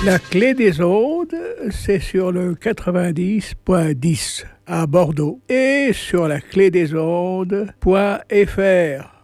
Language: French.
La clé des ondes, c'est sur le 90.10 à Bordeaux et sur la clé des ondes.fr.